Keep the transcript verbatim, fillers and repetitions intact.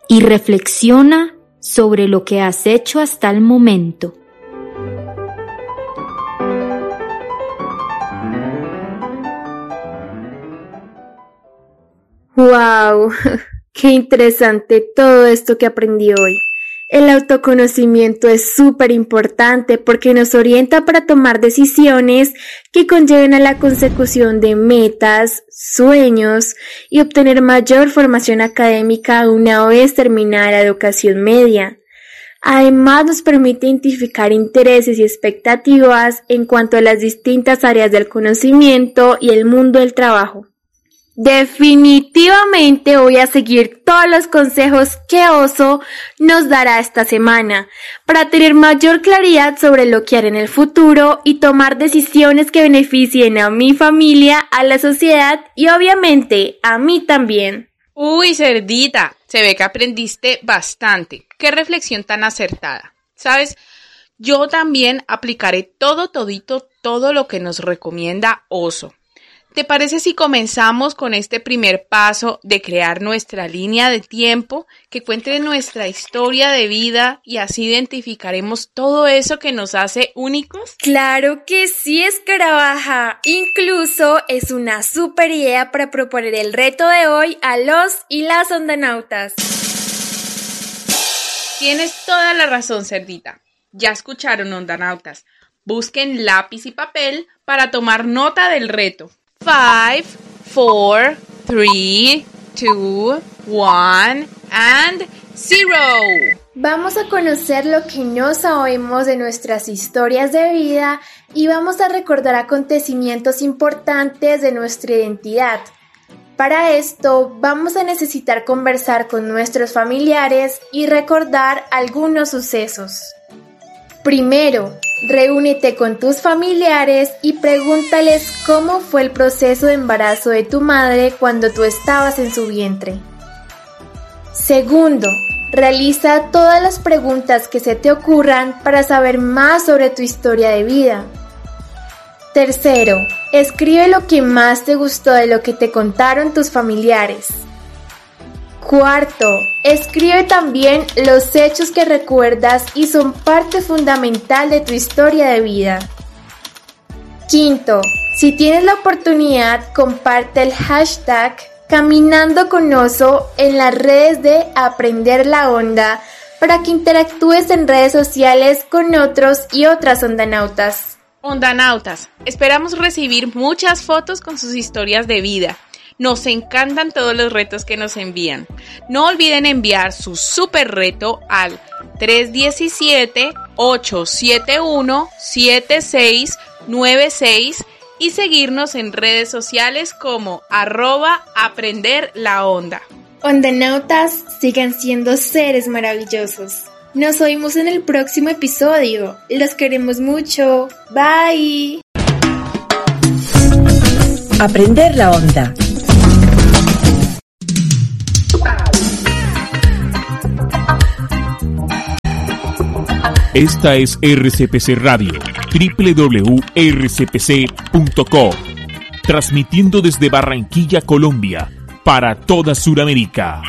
y reflexiona sobre lo que has hecho hasta el momento. ¡Wow! ¡Qué interesante todo esto que aprendí hoy! El autoconocimiento es súper importante porque nos orienta para tomar decisiones que conlleven a la consecución de metas, sueños y obtener mayor formación académica una vez terminada la educación media. Además, nos permite identificar intereses y expectativas en cuanto a las distintas áreas del conocimiento y el mundo del trabajo. Definitivamente voy a seguir todos los consejos que Oso nos dará esta semana para tener mayor claridad sobre lo que haré en el futuro y tomar decisiones que beneficien a mi familia, a la sociedad y obviamente a mí también. Uy, Cerdita, se ve que aprendiste bastante. Qué reflexión tan acertada. ¿Sabes? Yo también aplicaré todo, todito, todo lo que nos recomienda Oso. ¿Te parece si comenzamos con este primer paso de crear nuestra línea de tiempo que cuente nuestra historia de vida y así identificaremos todo eso que nos hace únicos? ¡Claro que sí, Escarabaja! Incluso es una súper idea para proponer el reto de hoy a los y las ondanautas. Tienes toda la razón, Cerdita. Ya escucharon, ondanautas. Busquen lápiz y papel para tomar nota del reto. Five, four, three, two, one, and zero. Vamos a conocer lo que no sabemos de nuestras historias de vida y vamos a recordar acontecimientos importantes de nuestra identidad. Para esto, vamos a necesitar conversar con nuestros familiares y recordar algunos sucesos. Primero, reúnete con tus familiares y pregúntales cómo fue el proceso de embarazo de tu madre cuando tú estabas en su vientre. Segundo, realiza todas las preguntas que se te ocurran para saber más sobre tu historia de vida. Tercero, escribe lo que más te gustó de lo que te contaron tus familiares. Cuarto, escribe también los hechos que recuerdas y son parte fundamental de tu historia de vida. Quinto, si tienes la oportunidad, comparte el hashtag Caminando con Oso en las redes de Aprender la Onda para que interactúes en redes sociales con otros y otras ondanautas. Ondanautas, esperamos recibir muchas fotos con sus historias de vida. Nos encantan todos los retos que nos envían. No olviden enviar su super reto al tres uno siete, ocho siete uno, siete seis nueve seis y seguirnos en redes sociales como arroba aprender la onda. Ondanautas, sigan siendo seres maravillosos. Nos oímos en el próximo episodio. Los queremos mucho. Bye. Aprender la onda. Esta es R C P C Radio, doble u doble u doble u punto r c p c punto co, transmitiendo desde Barranquilla, Colombia, para toda Sudamérica.